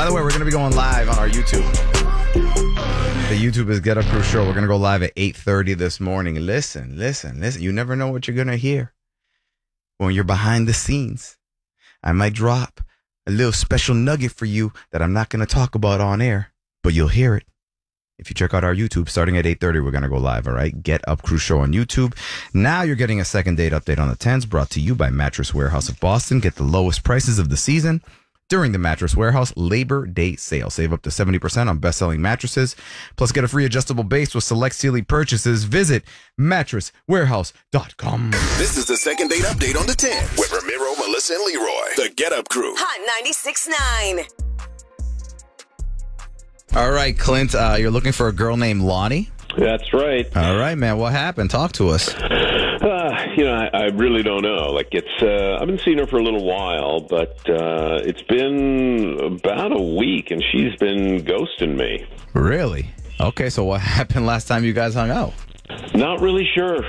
By the way, we're going to be going live on our YouTube. The YouTube is Get Up Crew Show. We're going to go live at 8:30 this morning. Listen. You never know what you're going to hear when you're behind the scenes. I might drop a little special nugget for you that I'm not going to talk about on air, but you'll hear it. If you check out our YouTube, starting at 8:30, we're going to go live, all right? Get Up Crew Show on YouTube. Now you're getting a second date update on the 10s brought to you by Mattress Warehouse of Boston. Get the lowest prices of the season during the Mattress Warehouse Labor Day sale. Save up to 70% on best-selling mattresses. Plus, get a free adjustable base with select Sealy purchases. Visit mattresswarehouse.com. This is the second date update on the 10 with Ramiro, Melissa, and Leroy. The Get Up Crew. Hot 96.9. All right, Clint, you're looking for a girl named Lonnie? That's right. All right, man. What happened? Talk to us. I really don't know. I've been seeing her for a little while, but it's been about a week, and she's been ghosting me. Really? Okay, so what happened last time you guys hung out? Not really sure.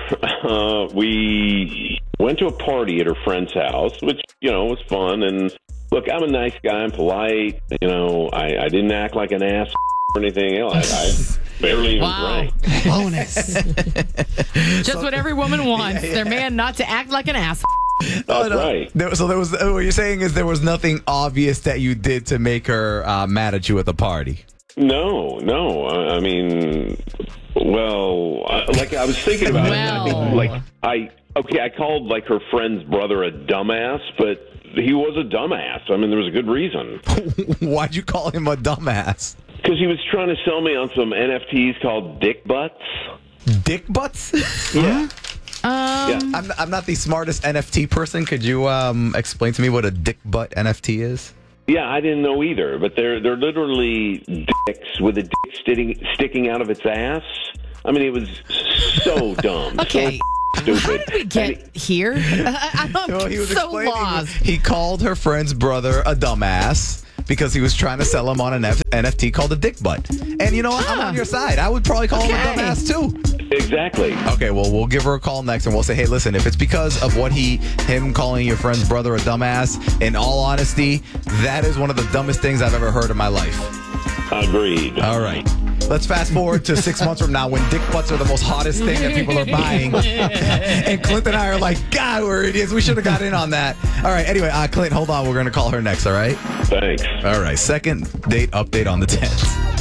We went to a party at her friend's house, which, was fun. And look, I'm a nice guy. I'm polite. I didn't act like an ass or anything else. I barely even drank. Bonus. Just what every woman wants. Their man not to act like an ass. That's right. So there was. What you're saying is there was nothing obvious that you did to make her mad at you at the party. No. I mean, I was thinking about it. I called her friend's brother a dumbass, but he was a dumbass. I mean, there was a good reason. Why'd you call him a dumbass? Because he was trying to sell me on some NFTs called Dick Butts. Dick Butts? Yeah. Yeah. I'm not the smartest NFT person. Could you explain to me what a Dick Butt NFT is? Yeah, I didn't know either, but they're literally dicks with a dick sticking out of its ass. I mean, it was so dumb. Okay. So stupid. How did we get here? I'm so lost. He called her friend's brother a dumbass because he was trying to sell him on an NFT called a Dick Butt. And you know what? I'm on your side. I would probably call him a dumbass too. Exactly. Okay, well, we'll give her a call next and we'll say, hey, listen, if it's because of him calling your friend's brother a dumbass, in all honesty, that is one of the dumbest things I've ever heard in my life. Agreed. All right. Let's fast forward to 6 months from now when Dick Butts are the most hottest thing that people are buying. And Clint and I are like, God, we're idiots. We should have got in on that. All right. Anyway, Clint, hold on. We're going to call her next, all right? Thanks. All right. Second date update on the 10th.